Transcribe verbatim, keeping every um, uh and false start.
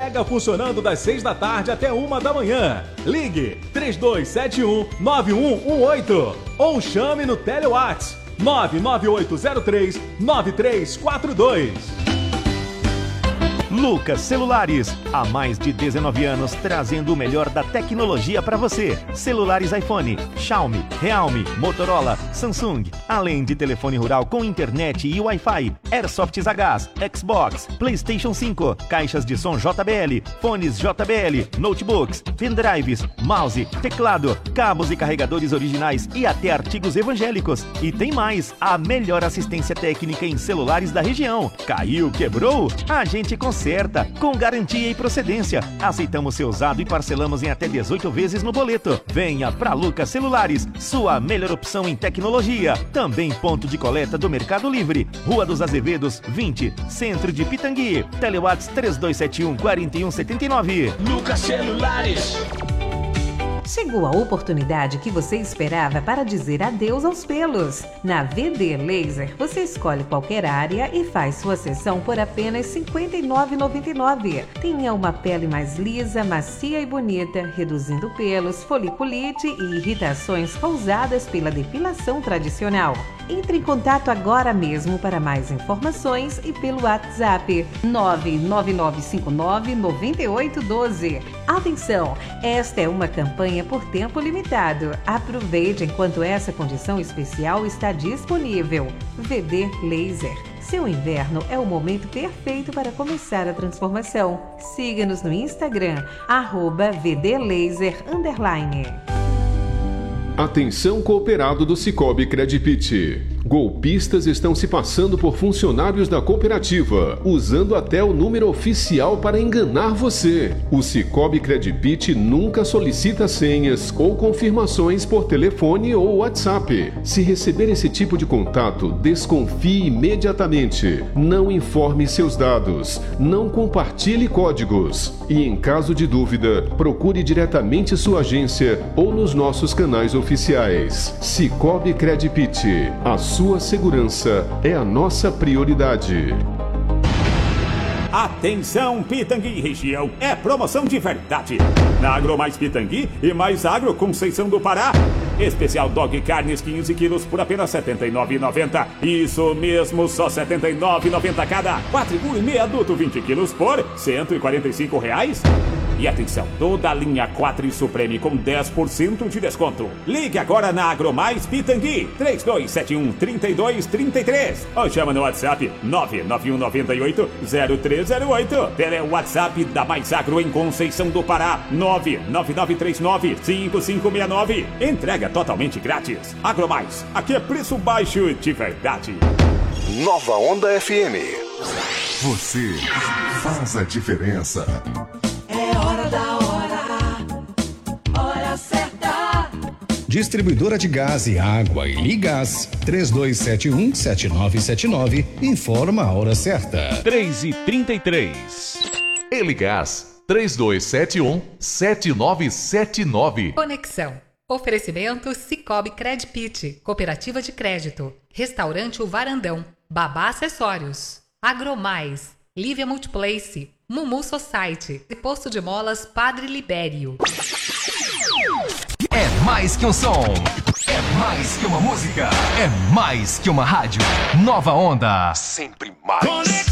Entrega funcionando das seis da tarde até uma da manhã. Ligue três dois sete um, nove um um oito ou chame no Telewhats nove nove oito zero três, nove três quatro dois. Lucas Celulares, há mais de dezenove anos trazendo o melhor da tecnologia para você. Celulares iPhone, Xiaomi, Realme, Motorola, Samsung, além de telefone rural com internet e Wi-Fi, Airsoft a gás, Xbox, PlayStation cinco, caixas de som J B L, fones J B L, notebooks, pendrives, mouse, teclado, cabos e carregadores originais e até artigos evangélicos. E tem mais, a melhor assistência técnica em celulares da região. Caiu, quebrou? A gente consegue. Certa, com garantia e procedência. Aceitamos seu usado e parcelamos em até dezoito vezes no boleto. Venha pra Lucas Celulares, sua melhor opção em tecnologia. Também ponto de coleta do Mercado Livre. Rua dos Azevedos, vinte, Centro de Pitangui. Telewhats três dois sete um, quatro um sete nove. Lucas Celulares. Chegou a oportunidade que você esperava para dizer adeus aos pelos. Na V D Laser, você escolhe qualquer área e faz sua sessão por apenas cinquenta e nove reais e noventa e nove centavos. Tenha uma pele mais lisa, macia e bonita, reduzindo pelos, foliculite e irritações causadas pela depilação tradicional. Entre em contato agora mesmo para mais informações e pelo WhatsApp nove nove nove cinco nove, nove oito um dois. Atenção, esta é uma campanha por tempo limitado. Aproveite enquanto essa condição especial está disponível. V D Laser. Seu inverno é o momento perfeito para começar a transformação. Siga-nos no Instagram, arroba vdlaser underline. Atenção cooperado do Sicoob Credipit. Golpistas estão se passando por funcionários da cooperativa, usando até o número oficial para enganar você. O Sicoob Credipit nunca solicita senhas ou confirmações por telefone ou WhatsApp. Se receber esse tipo de contato, desconfie imediatamente. Não informe seus dados. Não compartilhe códigos. E em caso de dúvida, procure diretamente sua agência ou nos nossos canais oficiais. Sicoob Credipit. A sua segurança é a nossa prioridade. Atenção Pitangui região, é promoção de verdade. Na Agro Mais Pitangui e Mais Agro Conceição do Pará. Especial Dog Carnes quinze quilos por apenas setenta e nove reais e noventa centavos. Isso mesmo, só setenta e nove reais e noventa centavos cada. Quatro e meio adulto vinte quilos por cento e quarenta e cinco reais. E atenção, toda a linha quatro e Supreme com dez por cento de desconto. Ligue agora na Agromais Pitangui, três dois sete um, três dois três três. Ou chama no WhatsApp nove nove um nove oito, zero três zero oito. Tele WhatsApp da Mais Agro em Conceição do Pará, nove nove nove três nove, cinco cinco seis nove. Entrega totalmente grátis. Agromais, aqui é preço baixo de verdade. Nova Onda F M. Você faz a diferença. É hora da hora, hora certa. Distribuidora de gás e água e Ligás, três dois sete um, sete nove sete nove, informa a hora certa. três e trinta e três. Eligás, três dois sete um, sete nove sete nove. Conexão. Oferecimento Sicoob Credipit, Cooperativa de Crédito, Restaurante O Varandão, Babá Acessórios, Agromais, Lívia Multiplace, Mumu Society e Posto de Molas Padre Libério. É mais que um som, é mais que uma música, é mais que uma rádio. Nova Onda, sempre mais.